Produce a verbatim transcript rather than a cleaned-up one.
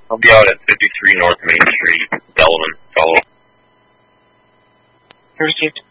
I'll be out at fifty-three North Main Street, Delavan. Follow. Received.